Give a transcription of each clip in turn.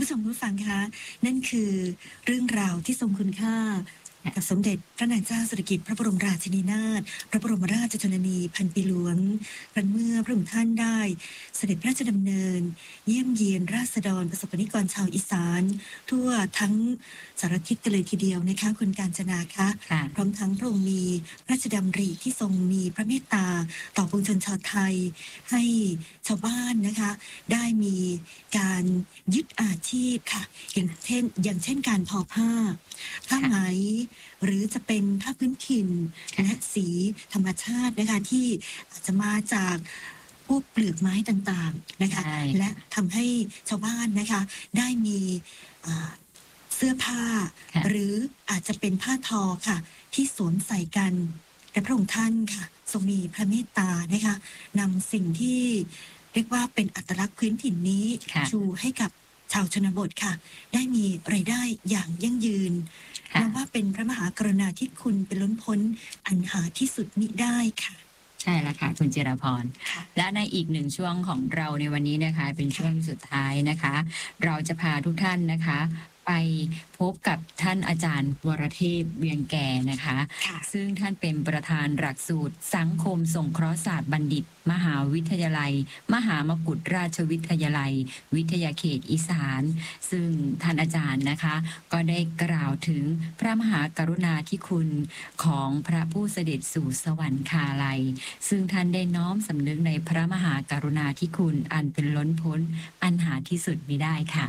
ผู้ชมผู้ฟังคะนั่นคือเรื่องราวที่ทรงคุณค่ากับสมเด็จพระนางเจ้าสิริกิติ์พระบรมราชินีนาถพระบรมราชชนนีพันปีหลวงครั้นเมื่อพระองค์ท่านได้เสด็จพระราชดำเนินเยี่ยมเยียนราษฎรประสบกนิกรชาวอีสานทั่วทั้งสารทิศกันเลยทีเดียวนะคะคุณกาญจนาคะพร้อมทั้งพระองค์มีพระราชดำริที่ทรงมีพระเมตตาต่อปวงชนชาวไทยให้ชาวบ้านนะคะได้มีการยึดอาชีพค่ะอย่างเช่นการทอผ้าไหมหรือจะเป็นผ้าพื้นถิ่นและสีธรรมชาตินะคะที่อาจจะมาจากพวกเปลือกไม้ต่างๆนะคะและทำให้ชาวบ้านนะคะได้มีเสื้อผ้าหรืออาจจะเป็นผ้าทอค่ะที่สวมใส่กันและพระองค์ท่านค่ะทรงมีพระเมตตานะคะนำสิ่งที่เรียกว่าเป็นอัตลักษณ์พื้นถิ่นนี้ชูให้กับชาวชนบทค่ะได้มีรายได้อย่างยั่งยืนนับว่าเป็นพระมหากรุณาธิคุณเป็นล้นพ้นอันหาที่สุดมิได้ค่ะใช่แล้วค่ะคุณจิรพรและในอีกหนึ่งช่วงของเราในวันนี้นะคะเป็นช่วงสุดท้ายนะคะเราจะพาทุกท่านนะคะไปพบกับท่านอาจารย์วรเทพเวียงแก่นะคะซึ่งท่านเป็นประธานหลักสูตรสังคมสงเคราะห์ศาสตร์บัณฑิตมหาวิทยาลัยมหามกุฏราชวิทยาลัยวิทยาเขตอีสานซึ่งท่านอาจารย์นะคะก็ได้กล่าวถึงพระมหากรุณาธิคุณของพระผู้เสด็จสู่สวรรคาลัยซึ่งท่านได้น้อมสำนึกในพระมหากรุณาธิคุณอันเป็นล้นพ้นอันหาที่สุดมิได้ค่ะ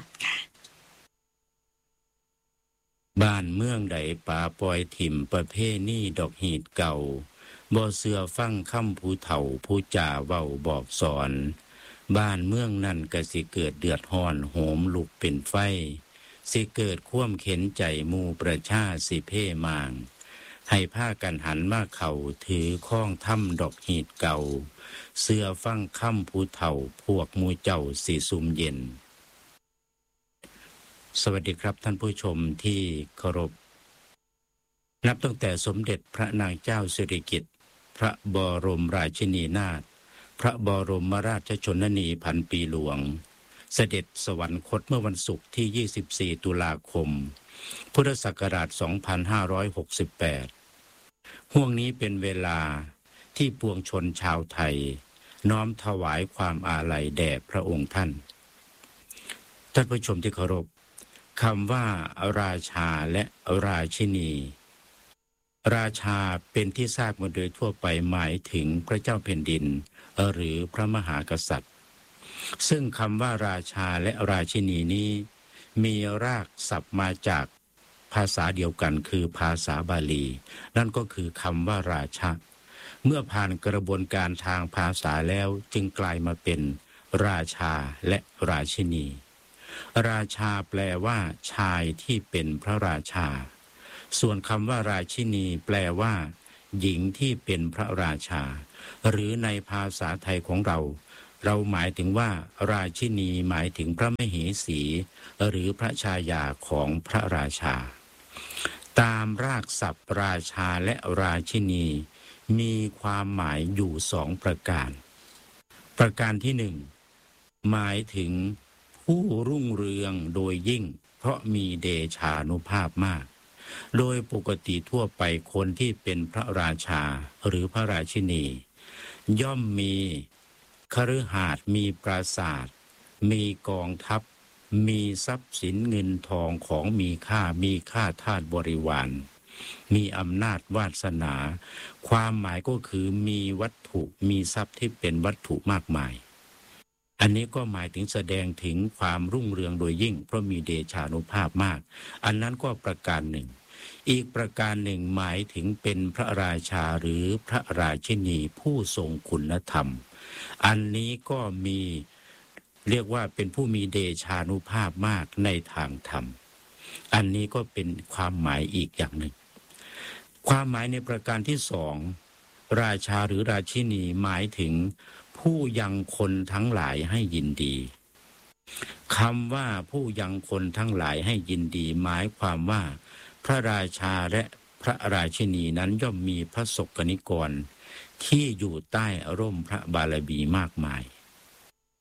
บ้านเมืองใดป่าปล่อยถิ่มประเพณีดอกหีดเก่าบ่เสือฟังคำผู้เฒ่าผู้จ่าเว้าบอกสอนบ้านเมืองนั่นก็สิเกิดเดือดร้อนโหมลุกเป็นไฟสิเกิดคว่ำเข็นใจหมู่ประชาสิเพ่มางให้พากันหันมาเข้าถือข้องถ้ำดอกหีดเก่าเสือฟังคำผู้เฒ่าพวกหมู่เจ้าสิซุ่มเย็นสวัสดีครับท่านผู้ชมที่เคารพนับตั้งแต่สมเด็จพระนางเจ้าสิริกิติ์พระบรมราชินีนาถพระบรมราชชนนีพันปีหลวงเสด็จสวรรคตเมื่อวันศุกร์ที่24ตุลาคมพุทธศักราช2568ห่วงนี้เป็นเวลาที่ปวงชนชาวไทยน้อมถวายความอาลัยแด่พระองค์ท่านผู้ชมที่เคารพคำว่าราชาและราชินีราชาเป็นที่ทราบมาโดยทั่วไปหมายถึงพระเจ้าแผ่นดินหรือพระมหากษัตริย์ซึ่งคำว่าราชาและราชินีนี้มีรากศัพท์มาจากภาษาเดียวกันคือภาษาบาลีนั่นก็คือคำว่าราชาเมื่อผ่านกระบวนการทางภาษาแล้วจึงกลายมาเป็นราชาและราชินีราชาแปลว่าชายที่เป็นพระราชาส่วนคำว่าราชินีแปลว่าหญิงที่เป็นพระราชาหรือในภาษาไทยของเราหมายถึงว่าราชินีหมายถึงพระมเหสีหรือพระชายาของพระราชาตามรากศัพท์ราชาและราชินีมีความหมายอยู่2ประการที่1หมายถึงผู้รุ่งเรืองโดยยิ่งเพราะมีเดชานุภาพมากโดยปกติทั่วไปคนที่เป็นพระราชาหรือพระราชินีย่อมมีคฤหาสน์มีปราสาทมีกองทัพมีทรัพย์สินเงินทองของมีค่าทาสบริวารมีอำนาจวาสนาความหมายก็คือมีวัตถุมีทรัพย์ที่เป็นวัตถุมากมายอันนี้ก็หมายถึงแสดงถึงความรุ่งเรืองโดยยิ่งเพราะมีเดชานุภาพมากอันนั้นก็ประการหนึ่งอีกประการหนึ่งหมายถึงเป็นพระราชาหรือพระราชินีผู้ทรงคุณธรรมอันนี้ก็มีเรียกว่าเป็นผู้มีเดชานุภาพมากในทางธรรมอันนี้ก็เป็นความหมายอีกอย่างหนึ่งความหมายในประการที่2ราชาหรือราชินีหมายถึงผู้ยังคนทั้งหลายให้ยินดีคำว่าผู้ยังคนทั้งหลายให้ยินดีหมายความว่าพระราชาและพระราชินีนั้นย่อมมีพระสกนิกรที่อยู่ใต้ร่มพระบารมีมากมาย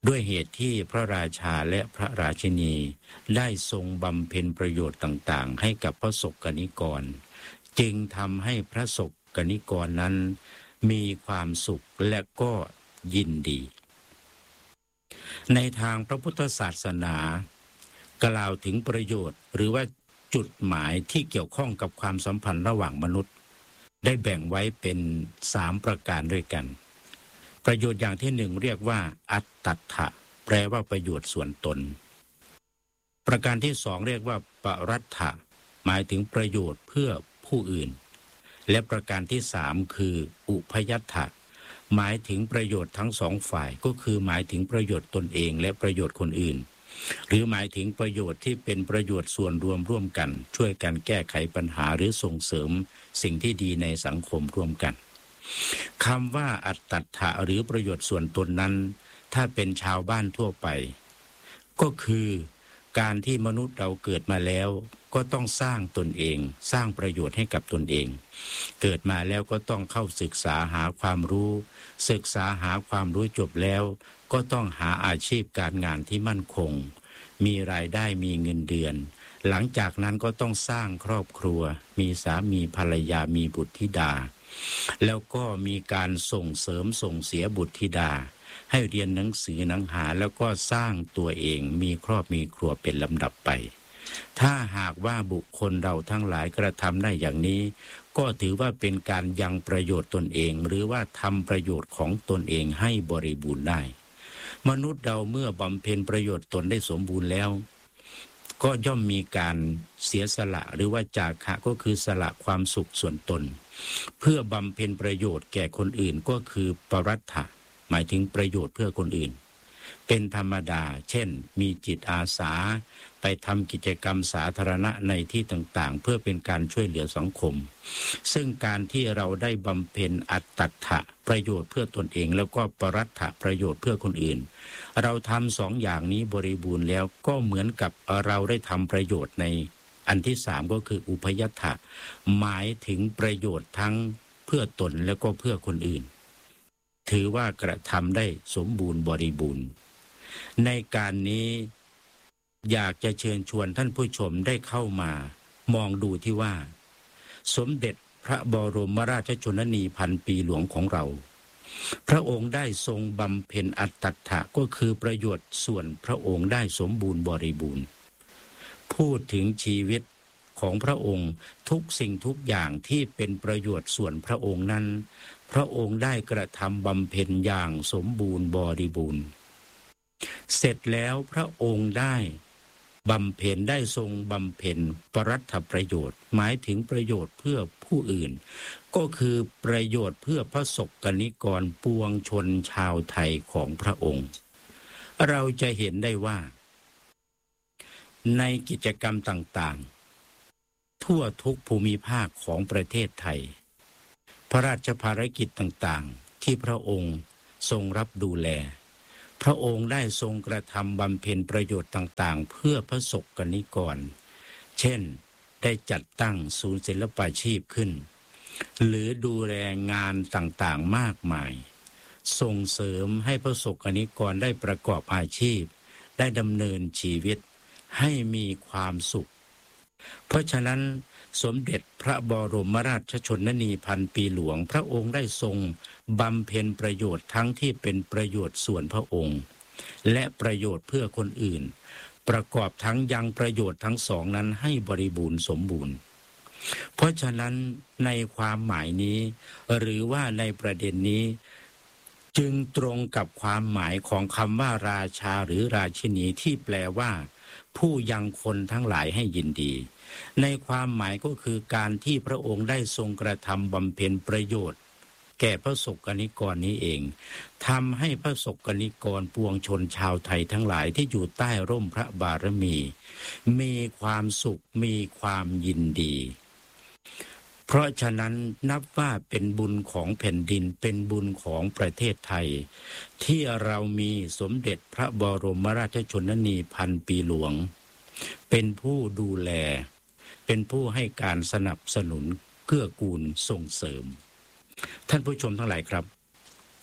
ด้วยเหตุที่พระราชาและพระราชินีได้ทรงบำเพ็ญประโยชน์ต่างๆให้กับพระสกนิกรจึงทำให้พระสกนิกรนั้นมีความสุขและก็ยินดีในทางพระพุทธศาสนากล่าวถึงประโยชน์หรือว่าจุดหมายที่เกี่ยวข้องกับความสัมพันธ์ระหว่างมนุษย์ได้แบ่งไว้เป็น3ประการด้วยกันประโยชน์อย่างที่1เรียกว่าอัตตัฏฐะแปลว่าประโยชน์ส่วนตนประการที่2เรียกว่าปรัตถะหมายถึงประโยชน์เพื่อผู้อื่นและประการที่3คืออุพยัตถะหมายถึงประโยชน์ทั้งสองฝ่ายก็คือหมายถึงประโยชน์ตนเองและประโยชน์คนอื่นหรือหมายถึงประโยชน์ที่เป็นประโยชน์ส่วนรวมร่วมกันช่วยกันแก้ไขปัญหาหรือส่งเสริมสิ่งที่ดีในสังคมร่วมกันคำว่าอัตตัฏฐะหรือประโยชน์ส่วนตนนั้นถ้าเป็นชาวบ้านทั่วไปก็คือการที่มนุษย์เราเกิดมาแล้วก็ต้องสร้างตนเองสร้างประโยชน์ให้กับตนเองเกิดมาแล้วก็ต้องเข้าศึกษาหาความรู้ศึกษาหาความรู้จบแล้วก็ต้องหาอาชีพการงานที่มั่นคงมีรายได้มีเงินเดือนหลังจากนั้นก็ต้องสร้างครอบครัวมีสามีภรรยามีบุตรธิดาแล้วก็มีการส่งเสริมส่งเสียบุตรธิดาให้เรียนหนังสือหนังหาแล้วก็สร้างตัวเองมีครอบมีครัวเป็นลำดับไปถ้าหากว่าบุคคลเราทั้งหลายกระทำได้อย่างนี้ก็ถือว่าเป็นการยังประโยชน์ตนเองหรือว่าทำประโยชน์ของตนเองให้บริบูรณ์ได้มนุษย์เราเมื่อบำเพ็ญประโยชน์ตนได้สมบูรณ์แล้วก็ย่อมมีการเสียสละหรือว่าจาคะก็คือสละความสุขส่วนตนเพื่อบำเพ็ญประโยชน์แก่คนอื่นก็คือปรัตถะหมายถึงประโยชน์เพื่อคนอื่นเป็นธรรมดาเช่นมีจิตอาสาไปทำกิจกรรมสาธารณะในที่ต่างๆเพื่อเป็นการช่วยเหลือสังคมซึ่งการที่เราได้บำเพ็ญอัตตัฏฐะประโยชน์เพื่อตนเองแล้วก็ปรัตถะประโยชน์เพื่อคนอื่นเราทำ2อย่างนี้บริบูรณ์แล้วก็เหมือนกับเราได้ทำประโยชน์ในอันที่3ก็คืออุพยัตถะหมายถึงประโยชน์ทั้งเพื่อตนแล้วก็เพื่อคนอื่นถือว่ากระทำได้สมบูรณ์บริบูรณ์ในการนี้อยากจะเชิญชวนท่านผู้ชมได้เข้ามามองดูที่ว่าสมเด็จพระบรมราชชนนีพันปีหลวงของเราพระองค์ได้ทรงบำเพ็ญอัตตัฏฐะก็คือประโยชน์ส่วนพระองค์ได้สมบูรณ์บริบูรณ์พูดถึงชีวิตของพระองค์ทุกสิ่งทุกอย่างที่เป็นประโยชน์ส่วนพระองค์นั้นพระองค์ได้กระทำบำเพ็ญอย่างสมบูรณ์บริบูรณ์เสร็จแล้วพระองค์ได้บำเพ็ญได้ทรงบำเพ็ญปรัตถประโยชน์หมายถึงประโยชน์เพื่อผู้อื่นก็คือประโยชน์เพื่อพระสกนิกรปวงชนชาวไทยของพระองค์เราจะเห็นได้ว่าในกิจกรรมต่างๆทั่วทุกภูมิภาคของประเทศไทยพระราชภารกิจต่างๆที่พระองค์ทรงรับดูแลพระองค์ได้ทรงกระทำบำเพ็ญประโยชน์ต่างๆเพื่อพระสกนิกรเช่นได้จัดตั้งศูนย์ศิลปาชีพขึ้นหรือดูแลงานต่างๆมากมายส่งเสริมให้พระสกนิกรได้ประกอบอาชีพได้ดำเนินชีวิตให้มีความสุขเพราะฉะนั้นสมเด็จพระบรมราชชนนีพันปีหลวงพระองค์ได้ทรงบำเพ็ญประโยชน์ทั้งที่เป็นประโยชน์ส่วนพระองค์และประโยชน์เพื่อคนอื่นประกอบทั้งยังประโยชน์ทั้งสองนั้นให้บริบูรณ์สมบูรณ์เพราะฉะนั้นในความหมายนี้หรือว่าในประเด็นนี้จึงตรงกับความหมายของคำว่าราชาหรือราชินีที่แปลว่าผู้ยังคนทั้งหลายให้ยินดีในความหมายก็คือการที่พระองค์ได้ทรงกระทำบำเพ็ญประโยชน์แก่พระสกนิกรนี้เองทำให้พระสกนิกรปวงชนชาวไทยทั้งหลายที่อยู่ใต้ร่มพระบารมีมีความสุขมีความยินดีเพราะฉะนั้นนับว่าเป็นบุญของแผ่นดินเป็นบุญของประเทศไทยที่เรามีสมเด็จพระบรมราชชนนีพันปีหลวงเป็นผู้ดูแลเป็นผู้ให้การสนับสนุนเกื้อกูลส่งเสริมท่านผู้ชมทั้งหลายครับ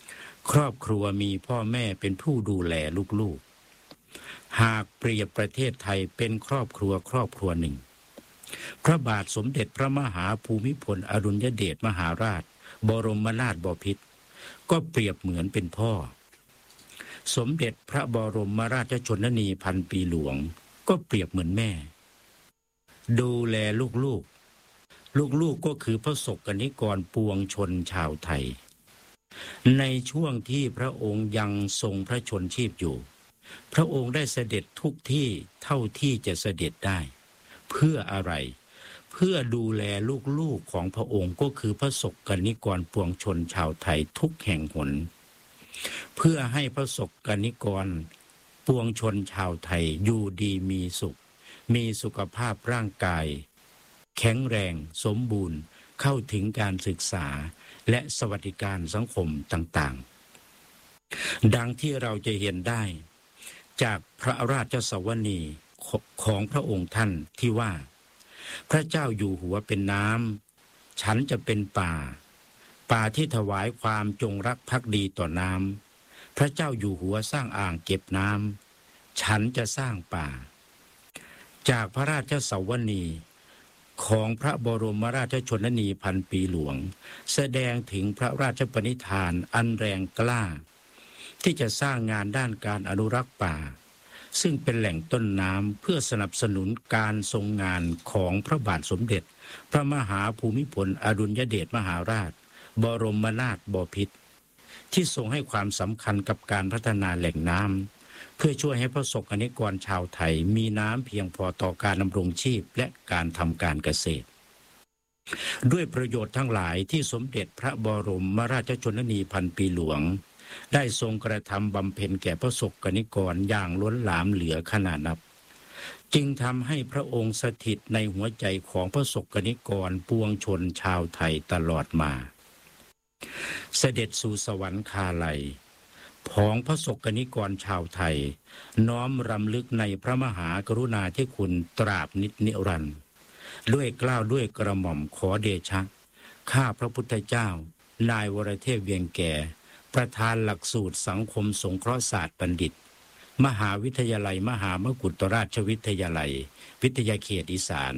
ครอบครัวมีพ่อแม่เป็นผู้ดูแลลูกๆหากเปรียบประเทศไทยเป็นครอบครัวหนึ่งพระบาทสมเด็จพระมหาภูมิพลอดุลยเดชมหาราชบรมนาถบพิตรก็เปรียบเหมือนเป็นพ่อสมเด็จพระบรมราชชนนีพันปีหลวงก็เปรียบเหมือนแม่ดูแลลูกๆก็คือพระสกนิกรปวงชนชาวไทยในช่วงที่พระองค์ยังทรงพระชนชีพอยู่พระองค์ได้เสด็จทุกที่เท่าที่จะเสด็จได้เพื่ออะไรเพื่อดูแลลูกๆของพระองค์ก็คือพระสกนิกรปวงชนชาวไทยทุกแห่งหนเพื่อให้พระสกนิกรปวงชนชาวไทยอยู่ดีมีสุขมีสุขภาพร่างกายแข็งแรงสมบูรณ์เข้าถึงการศึกษาและสวัสดิการสังคมต่างๆดังที่เราจะเห็นได้จากพระราชสวนีของพระองค์ท่านที่ว่าพระเจ้าอยู่หัวเป็นน้ำฉันจะเป็นป่าที่ถวายความจงรักภักดีต่อน้ำพระเจ้าอยู่หัวสร้างอ่างเก็บน้ำฉันจะสร้างป่าจากพระราชสวนีของพระบรมราชชนนีพันปีหลวงแสดงถึงพระราชปณิธานอันแรงกล้าที่จะสร้างงานด้านการอนุรักษ์ป่าซึ่งเป็นแหล่งต้นน้ำเพื่อสนับสนุนการทรงงานของพระบาทสมเด็จพระมหาภูมิพลอดุลยเดชมหาราชบรมนาถบพิตรที่ทรงให้ความสำคัญกับการพัฒนาแหล่งน้ำเพื่อช่วยให้พระสกนิกรชาวไทยมีน้ำเพียงพอต่อการดำรงชีพและการทำการเกษตรด้วยประโยชน์ทั้งหลายที่สมเด็จพระบรมราชชนนีพันปีหลวงได้ทรงกระทำบำเพ็ญแก่พระสกนิกรอย่างล้นหลามเหลือขนานับจึงทำให้พระองค์สถิตในหัวใจของพระสกนิกรปวงชนชาวไทยตลอดมาเสด็จสู่สวรรคาลัยของพระสกนิกรชาวไทยน้อมรำลึกในพระมหากรุณาธิคุณตราบนิจนิรันดร์ด้วยเกล้าด้วยกระหม่อมขอเดชะข้าพระพุทธเจ้านายวรเทพเวียงแก่ประธานหลักสูตรสังคมสงเคราะห์ศาสตร์บัณฑิตมหาวิทยาลัยมหามกุฏราชวิทยาลัยวิทยาเขตอีสาน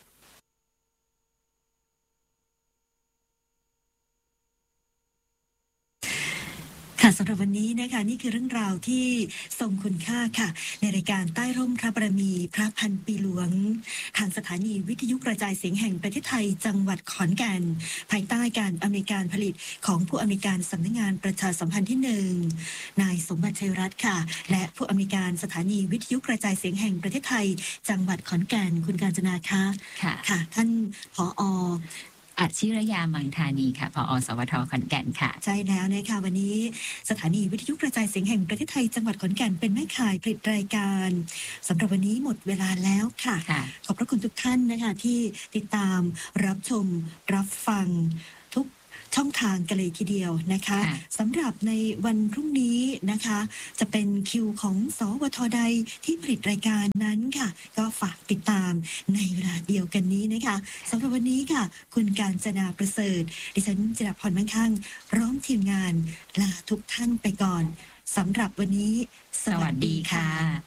ค่ะสำหรับวันนี้นะคะนี่คือเรื่องราวที่ทรงคุณค่าค่ะในรายการใต้ร่มพระบารมีพระพันปีหลวงทางสถานีวิทยุกระจายเสียงแห่งประเทศไทยจังหวัดขอนแก่นภายใต้การอำนวยการผลิตของผู้อำนวยการสำนักงานประชาสัมพันธ์ที่1นายสมบัติชัยรัตน์ค่ะและผู้อำนวยการสถานีวิทยุกระจายเสียงแห่งประเทศไทยจังหวัดขอนแก่นคุณกาญจนาคะค่ะท่านผอ. อัจฉิรยามังธานีค่ะผอ.สวท.ขอนแก่นค่ะใช่แล้วนะคะวันนี้สถานีวิทยุกระจายเสียงแห่งประเทศไทยจังหวัดขอนแก่นเป็นแม่ข่ายผลิตรายการสำหรับวันนี้หมดเวลาแล้วค่ะขอบพระคุณทุกท่านนะคะที่ติดตามรับชมรับฟังทุกช่องทางกันเลยทีเดียวนะคะสำหรับในวันพรุ่งนี้นะคะจะเป็นคิวของสวทใดที่ผลิตรายการนั้นค่ะก็ฝากติดตามในเวลาเดียวกันนี้นะคะสำหรับวันนี้ค่ะคุณกาญจนาประเสริฐดิฉันจิรพรมั่งคั่งพร้อมทีมงานลาทุกท่านไปก่อนสำหรับวันนี้สวัสดีค่ะ